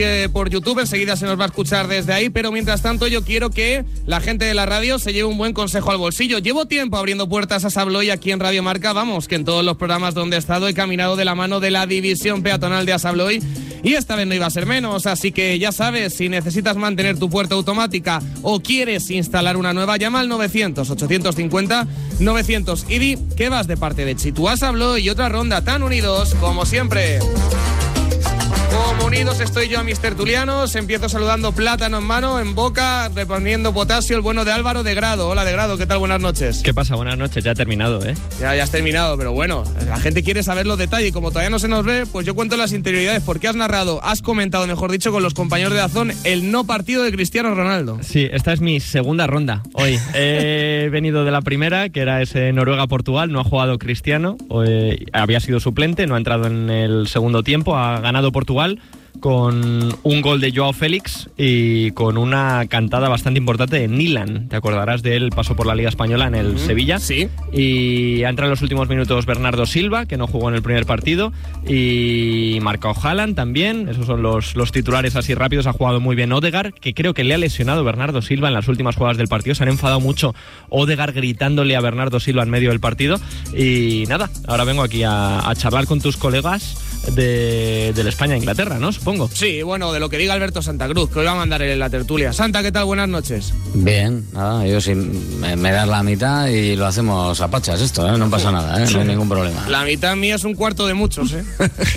por YouTube, enseguida se nos va a escuchar desde ahí, pero mientras tanto yo quiero que la gente de la radio se lleve un buen consejo al bolsillo. Llevo tiempo abriendo puertas a Asabloy aquí en Radio Marca, vamos, que en todos los programas donde he estado he caminado de la mano de la división peatonal de Asabloy y esta vez no iba a ser menos, así que ya sabes, si necesitas mantener tu puerta automática o quieres instalar una nueva, llama al 900-850-900 y di que vas de parte de Chitu Asabloy y otra ronda tan unidos como siempre. Como unidos estoy yo a mis tertulianos, empiezo saludando plátano en mano, en boca, reponiendo potasio, el bueno de Álvaro de Grado. Hola de Grado, ¿qué tal? Buenas noches. ¿Qué pasa? Buenas noches, ya he terminado, ¿eh? Ya has terminado, pero bueno, la gente quiere saber los detalles y como todavía no se nos ve, pues yo cuento las interioridades porque has comentado, mejor dicho, con los compañeros de Dazón el no partido de Cristiano Ronaldo. Sí, esta es mi segunda ronda hoy. He venido de la primera, que era ese Noruega-Portugal, no ha jugado Cristiano, había sido suplente, no ha entrado en el segundo tiempo, ha ganado Portugal con un gol de Joao Félix y con una cantada bastante importante de Nilan. Te acordarás de él, pasó por la Liga Española en el Sevilla. Sí. Y entra en los últimos minutos Bernardo Silva, que no jugó en el primer partido, y marcó Haaland también. Esos son los titulares así rápidos. Ha jugado muy bien Odegaard, que creo que le ha lesionado Bernardo Silva en las últimas jugadas del partido. Se han enfadado mucho Odegaard gritándole a Bernardo Silva en medio del partido. Y nada, ahora vengo aquí a charlar con tus colegas del España-Inglaterra, ¿no? Supongo. Sí, bueno, de lo que diga Alberto Santa Cruz, que hoy va a mandar en la tertulia. Santa, ¿qué tal? Buenas noches. Bien, nada, yo sí me das la mitad y lo hacemos a pachas esto, ¿eh? No pasa nada, ¿eh? No hay ningún problema. La mitad mía es un cuarto de muchos, ¿eh?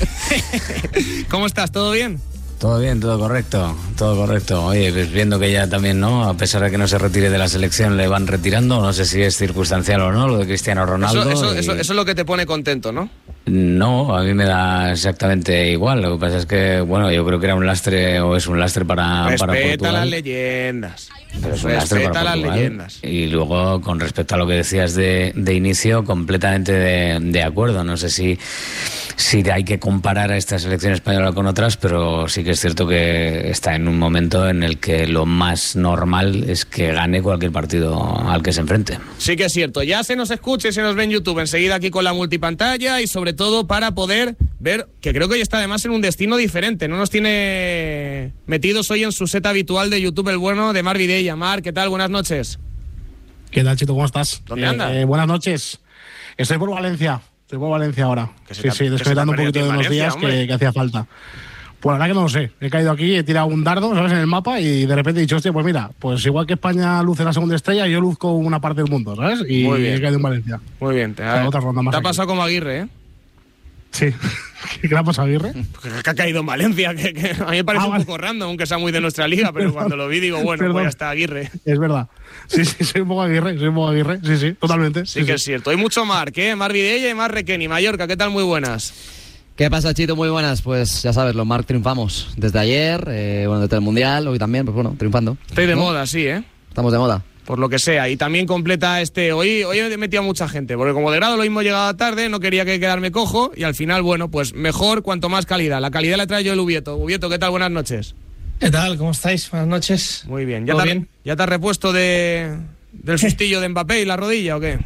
¿Cómo estás? ¿Todo bien? Todo bien, todo correcto. Oye, pues viendo que ya también, ¿no? A pesar de que no se retire de la selección, le van retirando. No sé si es circunstancial o no, lo de Cristiano Ronaldo. Eso es lo que te pone contento, ¿no? No, a mí me da exactamente igual. Lo que pasa es que, bueno, yo creo que era un lastre o es un lastre para Portugal. Respeta las leyendas. Pero es un lastre para Portugal. Las leyendas. Y luego, con respecto a lo que decías de inicio, completamente de acuerdo. No sé si hay que comparar a esta selección española con otras, pero sí que es cierto que está en un momento en el que lo más normal es que gane cualquier partido al que se enfrente. Sí que es cierto. Ya se nos escucha y se nos ve en YouTube enseguida aquí con la multipantalla y sobre todo para poder ver, que creo que hoy está además en un destino diferente. No nos tiene metidos hoy en su set habitual de YouTube el bueno de Mar Vidella. Mar, ¿qué tal? Buenas noches. ¿Qué tal, Chito? ¿Cómo estás? ¿Dónde andas? Buenas noches. Estoy por Valencia ahora. Sí, desconectando un poquito de unos días que hacía falta. Pues la verdad que no lo sé. He caído aquí, he tirado un dardo, ¿sabes?, en el mapa y de repente he dicho, hostia, pues mira, pues igual que España luce la segunda estrella, yo luzco una parte del mundo, ¿sabes? Y he caído en Valencia. Muy bien. Te ha pasado como Aguirre, ¿eh? Sí. ¿Qué le ha pasado a Aguirre? Que ha caído en Valencia, que a mí me parece un poco random, aunque sea muy de nuestra liga, pero cuando lo vi digo, bueno, pues ya está Aguirre. Es verdad. Sí, soy un poco Aguirre, sí, totalmente. Sí que es cierto. Hay mucho Mar, ¿qué? Mar Vidella y Mar Requeni. Mallorca, ¿qué tal? Muy buenas. ¿Qué pasa, Chito? Muy buenas. Pues ya sabes, los Marc triunfamos desde ayer, desde el Mundial, hoy también, pues bueno, triunfando. Estoy de moda, sí, ¿eh? Estamos de moda. Por lo que sea, y también completa hoy he metido a mucha gente, porque como de Grado lo mismo llegado tarde, no quería quedarme cojo, y al final, bueno, pues mejor cuanto más calidad. La calidad la trae yo el Ubieto. Ubieto, ¿qué tal? Buenas noches. ¿Qué tal? ¿Cómo estáis? Buenas noches. Muy bien. ¿Ya te has repuesto del sustillo de Mbappé y la rodilla o qué?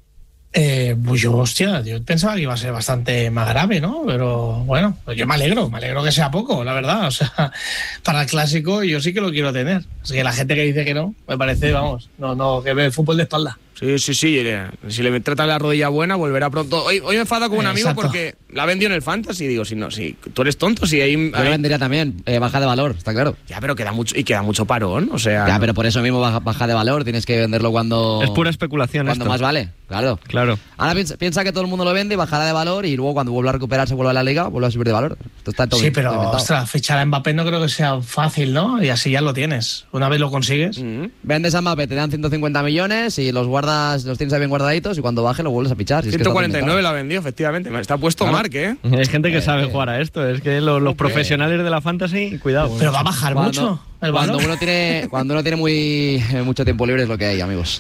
Pues yo pensaba que iba a ser bastante más grave, ¿no? Pero bueno, pues yo me alegro que sea poco, la verdad. O sea, para el clásico yo sí que lo quiero tener. Así que la gente que dice que no, me parece, vamos, no, que ve fútbol de espalda. Sí. Si le trata la rodilla buena, volverá pronto. Hoy me enfada con un amigo porque la vendió en el Fantasy. Digo, si tú eres tonto, si hay... Yo lo vendería también, baja de valor, está claro. Ya, pero queda mucho parón, o sea... Ya, pero por eso mismo baja de valor, tienes que venderlo cuando... Es pura especulación cuando esto. Más vale, claro. Ahora piensa que todo el mundo lo vende y bajará de valor y luego cuando vuelva a recuperarse, vuelva a la liga, vuelve a subir de valor. Esto está todo pero, ostras, fichar a Mbappé no creo que sea fácil, ¿no? Y así ya lo tienes. Una vez lo consigues... Vendes a Mbappé, te dan 150 millones y los tienes ahí bien guardaditos y cuando baje lo vuelves a pichar. 149 la vendió, efectivamente. Está puesto Marc, ¿eh? Hay gente que sabe jugar a esto. Es que los profesionales de la fantasy, cuidado. Pero va a bajar mucho. Cuando uno tiene mucho tiempo libre es lo que hay, amigos.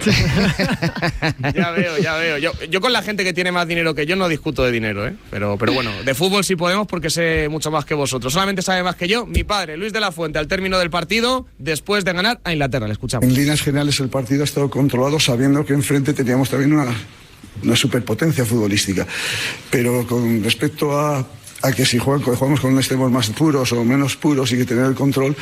Ya veo. Yo con la gente que tiene más dinero que yo no discuto de dinero, ¿eh? Pero bueno, de fútbol sí podemos porque sé mucho más que vosotros. Solamente sabe más que yo mi padre, Luis de la Fuente, al término del partido, después de ganar a Inglaterra. Le escuchamos. En líneas generales el partido ha estado controlado sabiendo que enfrente teníamos también una superpotencia futbolística. Pero con respecto a a que si jugamos con extremos más puros o menos puros y que tener el control.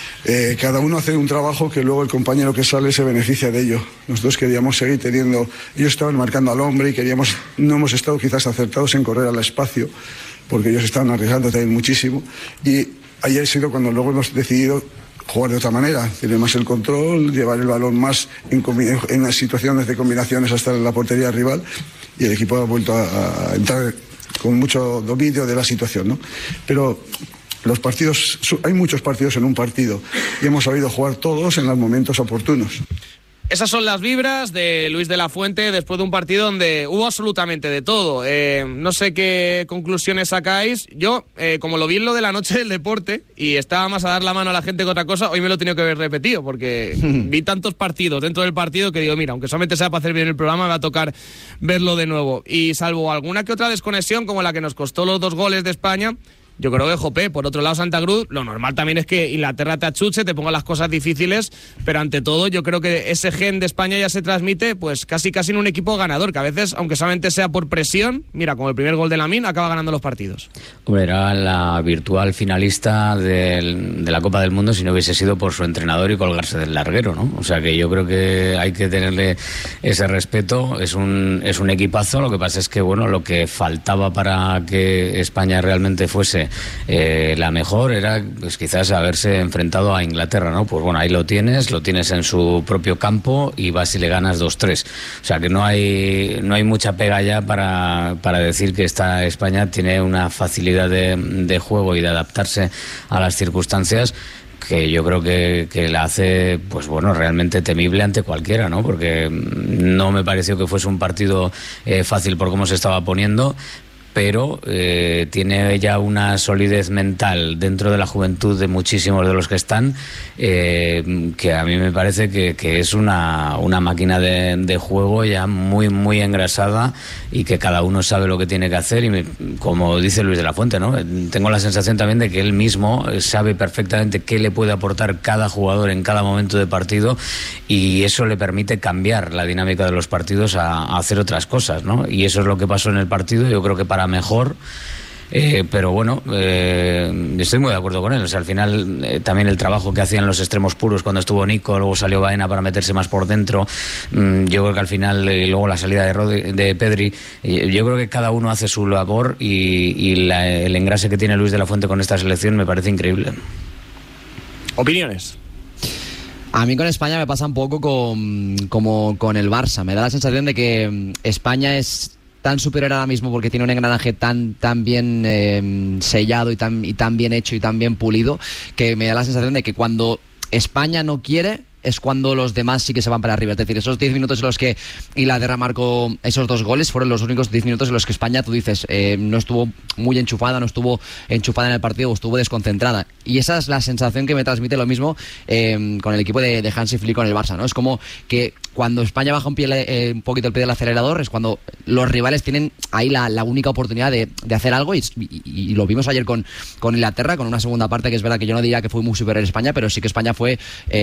Cada uno hace un trabajo que luego el compañero que sale se beneficia de ello. Nosotros queríamos seguir teniendo, ellos estaban marcando al hombre y no hemos estado quizás acertados en correr al espacio, porque ellos estaban arriesgando también muchísimo, y ahí ha sido cuando luego hemos decidido jugar de otra manera, tener más el control, llevar el balón más en las situaciones de combinaciones hasta la portería rival, y el equipo ha vuelto a entrar con mucho dominio de la situación, ¿no? Pero los partidos, hay muchos partidos en un partido y hemos sabido jugar todos en los momentos oportunos. Esas son las vibras de Luis de la Fuente después de un partido donde hubo absolutamente de todo. No sé qué conclusiones sacáis. Yo, como lo vi en lo de la noche del deporte y estaba más a dar la mano a la gente que otra cosa, hoy me lo he tenido que ver repetido porque vi tantos partidos dentro del partido que digo, mira, aunque solamente sea para hacer bien el programa, me va a tocar verlo de nuevo. Y salvo alguna que otra desconexión como la que nos costó los 2 goles de España, yo creo que, jope, por otro lado, Santa Cruz, lo normal también es que Inglaterra te achuche, te ponga las cosas difíciles, pero ante todo yo creo que ese gen de España ya se transmite pues casi en un equipo ganador, que a veces, aunque solamente sea por presión, mira, como el primer gol de Lamine, acaba ganando los partidos. Hombre, era la virtual finalista de la Copa del Mundo si no hubiese sido por su entrenador y colgarse del larguero, ¿no? O sea que yo creo que hay que tenerle ese respeto, es un equipazo, lo que pasa es que, bueno, lo que faltaba para que España realmente fuese la mejor era pues quizás haberse enfrentado a Inglaterra, ¿no? Pues bueno, ahí lo tienes en su propio campo y vas y le ganas 2-3. O sea que no hay mucha pega ya para decir que esta España tiene una facilidad de juego y de adaptarse a las circunstancias que yo creo que la hace, pues bueno, realmente temible ante cualquiera, ¿no? Porque no me pareció que fuese un partido fácil por cómo se estaba poniendo, pero tiene ya una solidez mental dentro de la juventud de muchísimos de los que están, que a mí me parece que es una máquina de juego ya muy, muy engrasada y que cada uno sabe lo que tiene que hacer y como dice Luis de la Fuente, ¿no? Tengo la sensación también de que él mismo sabe perfectamente qué le puede aportar cada jugador en cada momento de partido y eso le permite cambiar la dinámica de los partidos a hacer otras cosas, ¿no? Y eso es lo que pasó en el partido, yo creo que para mejor, pero bueno, estoy muy de acuerdo con él. O sea, al final también el trabajo que hacían los extremos puros cuando estuvo Nico, luego salió Baena para meterse más por dentro, yo creo que al final luego la salida de Pedri, yo creo que cada uno hace su labor y el engrase que tiene Luis de la Fuente con esta selección me parece increíble. ¿Opiniones? A mí con España me pasa un poco como con el Barça. Me da la sensación de que España es tan superior ahora mismo porque tiene un engranaje tan bien sellado y tan bien hecho y tan bien pulido, que me da la sensación de que cuando España no quiere es cuando los demás sí que se van para arriba. Es decir, esos 10 minutos en los que Inglaterra marcó esos 2 goles fueron los únicos 10 minutos en los que España, tú dices, no estuvo muy enchufada, no estuvo enchufada en el partido o estuvo desconcentrada. Y esa es la sensación que me transmite lo mismo con el equipo de Hansi Flick con el Barça, ¿no? Es como que cuando España baja un poquito el pie del acelerador es cuando los rivales tienen ahí la única oportunidad de hacer algo y lo vimos ayer con Inglaterra, con una segunda parte que es verdad que yo no diría que fue muy superior a España, pero sí que España fue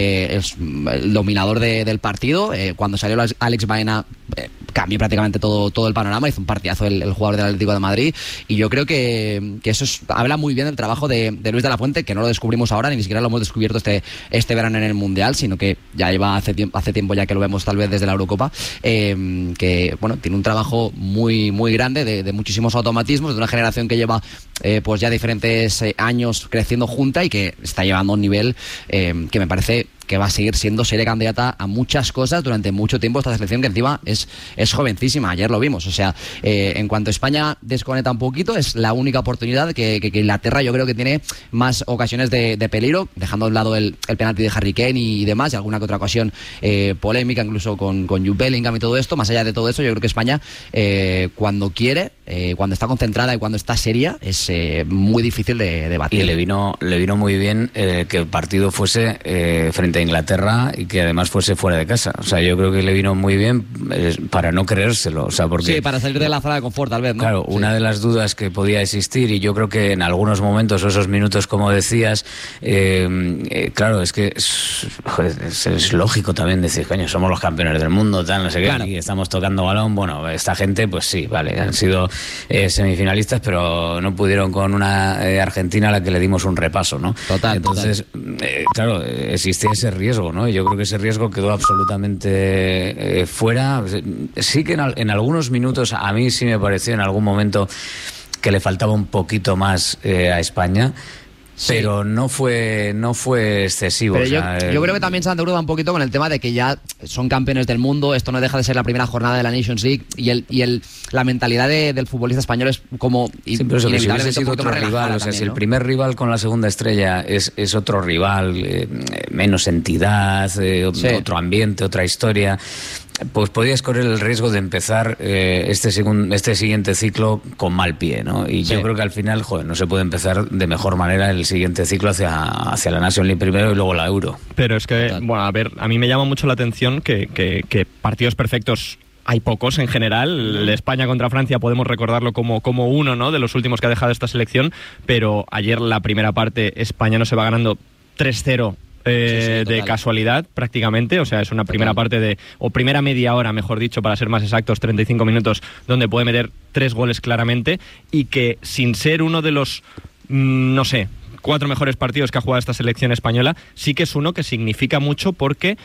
el dominador del partido. Cuando salió Alex Baena cambió prácticamente todo el panorama, hizo un partidazo el jugador del Atlético de Madrid y yo creo que eso habla muy bien del trabajo de Luis de la Fuente, que no lo descubrimos ahora, ni siquiera lo hemos descubierto este verano en el Mundial, sino que ya lleva hace tiempo ya que lo vemos tal vez desde la Eurocopa, que bueno, tiene un trabajo muy, muy grande de muchísimos automatismos, de una generación que lleva pues ya diferentes años creciendo junta y que está llevando a un nivel que me parece que va a seguir siendo seria candidata a muchas cosas durante mucho tiempo esta selección, que encima es jovencísima, ayer lo vimos. O sea, en cuanto España desconecta un poquito, es la única oportunidad que Inglaterra yo creo que tiene más ocasiones de peligro, dejando a un lado el penalti de Harry Kane y demás, y alguna que otra ocasión polémica, incluso con Jude Bellingham y todo esto. Más allá de todo eso, yo creo que España, cuando quiere, cuando está concentrada y cuando está seria, es muy difícil de batir. Y le vino muy bien que el partido fuese frente Inglaterra y que además fuese fuera de casa. O sea, yo creo que le vino muy bien para no creérselo. O sea, porque, sí, para salir de la zona de confort, tal vez, ¿no? Claro, una de las dudas que podía existir, y yo creo que en algunos momentos, esos minutos, como decías, claro, es que es lógico también decir, coño, somos los campeones del mundo, tal, no sé qué, y estamos tocando balón. Bueno, esta gente, pues sí, vale, han sido semifinalistas, pero no pudieron con una Argentina a la que le dimos un repaso, ¿no? Entonces, claro, existía ese riesgo, ¿no? Yo creo que ese riesgo quedó absolutamente fuera. Sí que en algunos minutos, a mí sí me pareció en algún momento que le faltaba un poquito más a España. Sí. Pero no fue excesivo. Pero yo creo que también se han deuda un poquito con el tema de que ya son campeones del mundo. Esto no deja de ser la primera jornada de la Nations League, y la mentalidad del futbolista español es como pero eso, que si hubiese sido otro rival, o sea, si el primer rival con la segunda estrella es otro rival, menos entidad, otro ambiente, otra historia, pues podías correr el riesgo de empezar este siguiente ciclo con mal pie, ¿no? Y yo creo que al final, no se puede empezar de mejor manera el siguiente ciclo hacia la Nations League primero y luego la Euro. Pero es que, bueno, a ver, a mí me llama mucho la atención que partidos perfectos hay pocos en general. El España contra Francia podemos recordarlo como uno, ¿no?, de los últimos que ha dejado esta selección, pero ayer la primera parte España no se va ganando 3-0 de casualidad prácticamente, o sea, es una primera parte o primera media hora, mejor dicho, para ser más exactos, 35 minutos, donde puede meter 3 goles claramente, y que sin ser uno de los, no sé, 4 mejores partidos que ha jugado esta selección española, sí que es uno que significa mucho porque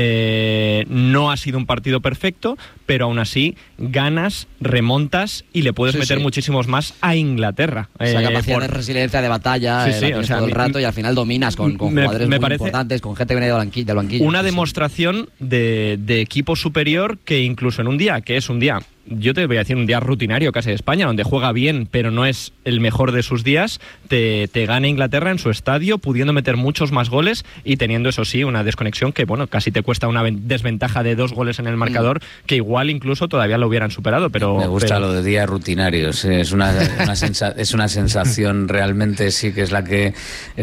no ha sido un partido perfecto, pero aún así ganas, remontas y le puedes meter muchísimos más a Inglaterra. Esa capacidad de resiliencia, de batalla, o sea, todo el rato, y al final dominas con jugadores muy importantes, con gente que viene del banquillo. Una demostración de equipo superior, que incluso en un día, que es un día, yo te voy a decir, un día rutinario casi de España, donde juega bien, pero no es el mejor de sus días, te gana Inglaterra en su estadio, pudiendo meter muchos más goles y teniendo, eso sí, una desconexión que, bueno, casi te cuesta una desventaja de 2 goles en el marcador, que igual incluso todavía lo hubieran superado, pero... Me gusta lo de día rutinario, sí, es una sensación realmente, sí, que es la que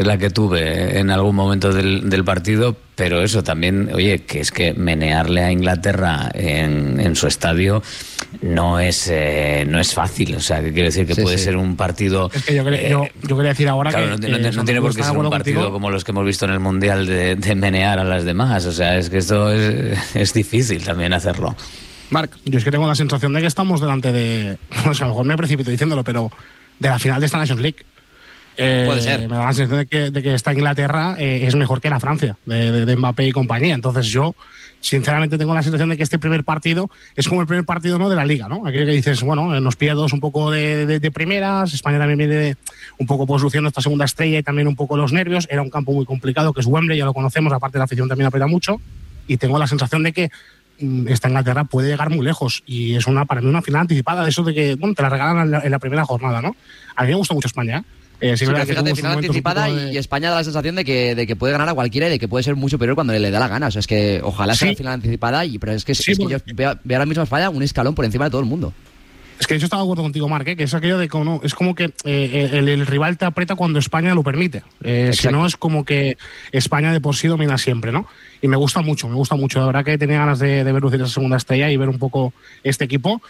tuve en algún momento del partido. Pero eso también, oye, que es que menearle a Inglaterra en su estadio no es fácil. O sea, que quiero decir que puede ser un partido... Es que yo quería decir ahora, claro, que... No tiene por qué ser un partido contigo, como los que hemos visto en el Mundial de menear a las demás. O sea, es que esto es difícil también hacerlo. Marc, yo es que tengo la sensación de que estamos delante de... O sea, a lo mejor me precipito diciéndolo, pero de la final de esta Nations League. Puede ser. Me da la sensación de que esta Inglaterra es mejor que la Francia, de Mbappé y compañía. Entonces yo, sinceramente, tengo la sensación de que este primer partido es como el primer partido, ¿no?, de la Liga, ¿no? Aquello que dices, bueno, nos pilla todos un poco de primeras, España también viene un poco pues luciendo esta segunda estrella y también un poco los nervios. Era un campo muy complicado, que es Wembley, ya lo conocemos, aparte la afición también aprieta mucho, y tengo la sensación de que esta Inglaterra puede llegar muy lejos, y es para mí una final anticipada, de eso de que, bueno, te la regalan en la primera jornada, ¿no? A mí me gusta mucho España, sí, pero fíjate, final anticipada y España da la sensación de que puede ganar a cualquiera y de que puede ser muy superior cuando le da la gana. O sea, es que ojalá sea final anticipada, pero es que yo veo ahora mismo a España un escalón por encima de todo el mundo. Es que yo estaba de acuerdo contigo, Marc, que es aquello de que es como que el rival te aprieta cuando España lo permite. Si no, es como que España de por sí domina siempre, ¿no? Y me gusta mucho. La verdad que tenía ganas de ver lucir esa segunda estrella y ver un poco este equipo.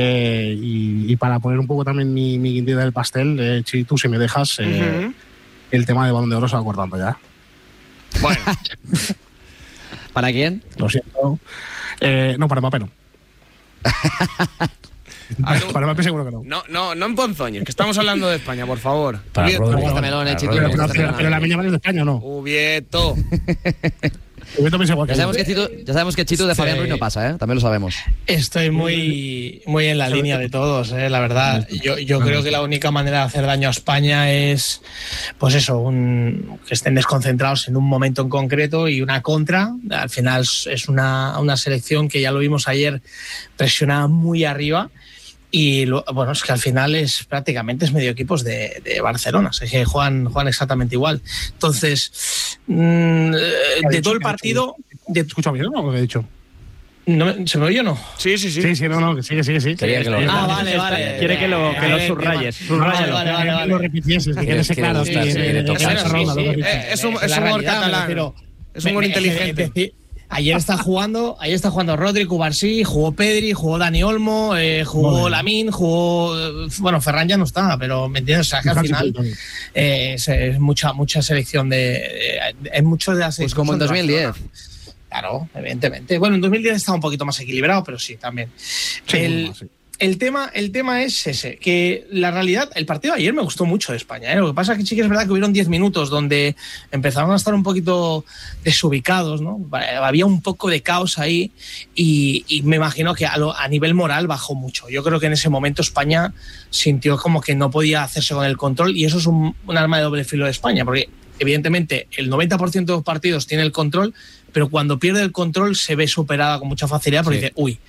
Y para poner un poco también mi guindilla del pastel, Chitu, si me dejas, el tema de Balón de Oro se va cortando ya. Bueno. ¿Para quién? Lo siento. No, para Mbappé no. Para Mbappé seguro que no. No en Ponzoña, que estamos hablando de España, por favor. Pero la Miña es de España, ¿no? Ubieto. Ya sabemos que Chitu de Fabián Ruiz no pasa, también lo sabemos. Estoy muy en la línea de todos, la verdad. Yo creo que la única manera de hacer daño a España es, pues eso, que estén desconcentrados en un momento en concreto y una contra. Al final es una selección que ya lo vimos ayer, presionada muy arriba. Y bueno, es que al final es medio equipos de Barcelona, es que juegan exactamente igual. Entonces, de todo el partido... ¿Te escuchas bien o lo que he dicho? No, ¿se me oye o no? Sí, no, que sí. Quería que lo... vale. Quiere que lo subrayes. Lo repitieses, que quede claro. Es un humor catalán. Es un gol inteligente. Ayer está jugando Rodri, Cubarsí, jugó Pedri, jugó Dani Olmo, jugó Lamine, jugó... Bueno, Ferran ya no está, pero ¿me entiendes? O sea, que al final es mucha selección es mucho de la selección. Pues como en 2010. Claro, evidentemente. Bueno, en 2010 estaba un poquito más equilibrado, pero sí, también. Sí, El tema es ese, que la realidad, el partido de ayer me gustó mucho de España, ¿eh? Lo que pasa es que sí que es verdad que hubieron 10 minutos donde empezaron a estar un poquito desubicados, ¿no? Había un poco de caos ahí y me imagino que a nivel moral bajó mucho. Yo creo que en ese momento España sintió como que no podía hacerse con el control y eso es un arma de doble filo de España, porque evidentemente el 90% de los partidos tiene el control, pero cuando pierde el control se ve superada con mucha facilidad porque dice, uy,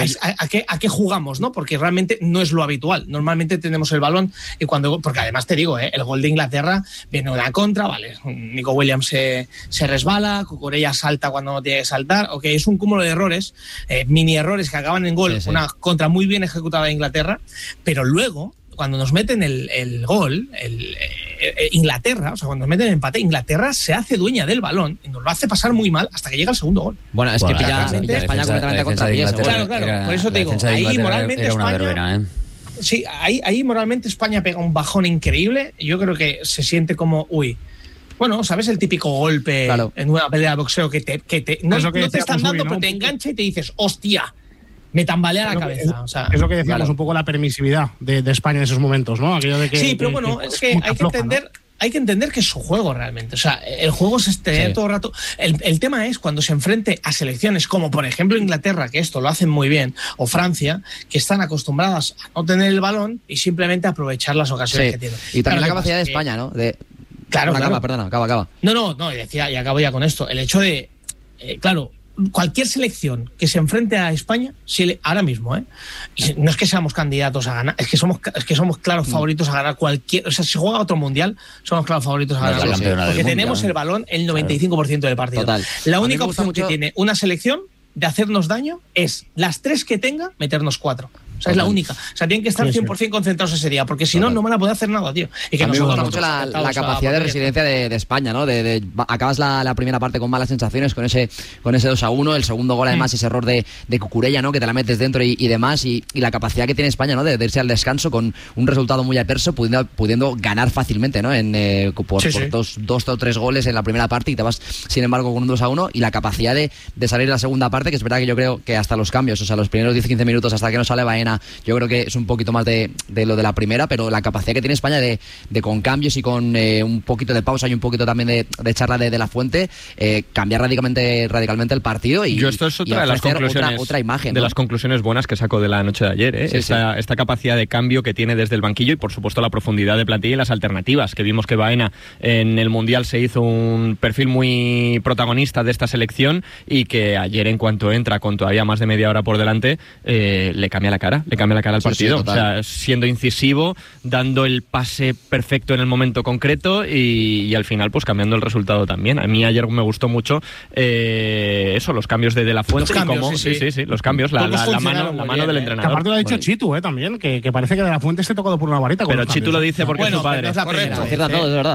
¿a qué jugamos? ¿No? Porque realmente no es lo habitual. Normalmente tenemos el balón y porque además te digo, el gol de Inglaterra viene una contra, vale, Nico Williams se resbala, Cucurella salta cuando no tiene que saltar, ok, es un cúmulo de errores, mini errores que acaban en gol, una contra muy bien ejecutada de Inglaterra, pero luego cuando nos meten el gol, Inglaterra, o sea, cuando nos meten el empate, Inglaterra se hace dueña del balón y nos lo hace pasar muy mal hasta que llega el segundo gol. Bueno, es que pilla España completamente contra pies. Claro, por eso te digo, ahí moralmente España... Sí, ahí moralmente España pega un bajón increíble. Yo creo que se siente como, bueno, ¿sabes? El típico golpe en una pelea de boxeo que no te están dando, pero te engancha y te dices, hostia, me tambalea la cabeza. Es lo que decíamos, un poco la permisividad de España en esos momentos, ¿no? Aquello de que, sí, pero bueno, es que hay que entender que es su juego realmente. O sea, el juego es tener todo el rato. El tema es cuando se enfrente a selecciones como, por ejemplo, Inglaterra, que esto lo hacen muy bien, o Francia, que están acostumbradas a no tener el balón y simplemente aprovechar las ocasiones que tienen. Y también la capacidad de España, ¿no? Claro. Acaba. No, decía, y acabo ya con esto. El hecho de, cualquier selección que se enfrente a España, ahora mismo, y no es que seamos candidatos a ganar, es que somos claros favoritos a ganar cualquier, o sea, si juega otro mundial, somos claros favoritos a ganar, porque tenemos el balón el 95% del partido. Total. La única opción que tiene una selección de hacernos daño es las 3 que tenga, meternos 4. O sea, es la única. O sea, tienen que estar 100% concentrados ese día, porque si no van a poder hacer nada, tío. Y que a mí me gusta mucho la capacidad de resiliencia de España, ¿no? Acabas la primera parte con malas sensaciones, con ese 2-1, el segundo gol, además, ese error de Cucurella, ¿no? Que te la metes dentro y demás, y la capacidad que tiene España, ¿no? De irse al descanso con un resultado muy adverso, pudiendo ganar fácilmente, ¿no? Por 2 o 3 goles en la primera parte y te vas, sin embargo, con un 2-1, y la capacidad de salir en la segunda parte, que es verdad que yo creo que hasta los cambios, o sea, los primeros 10-15 minutos hasta que no sale Baena, yo creo que es un poquito más de lo de la primera, pero la capacidad que tiene España de con cambios y con un poquito de pausa y un poquito también de charla de la Fuente, cambiar radicalmente el partido y esto es otra de las conclusiones, otra imagen, de ¿no? las conclusiones buenas que saco de la noche de ayer, esta capacidad de cambio que tiene desde el banquillo y por supuesto la profundidad de plantilla y las alternativas, que vimos que Baena en el Mundial se hizo un perfil muy protagonista de esta selección y que ayer, en cuanto entra con todavía más de media hora por delante, le cambia la cara al partido, o sea, siendo incisivo, dando el pase perfecto en el momento concreto y al final pues cambiando el resultado también. A mí ayer me gustó mucho los cambios de la Fuente, los cambios, la mano del entrenador. Que aparte lo ha dicho Chitu, también, que parece que de la Fuente esté tocado por una varita. Pero Chitu lo dice porque es su padre. Acierta todo, es verdad.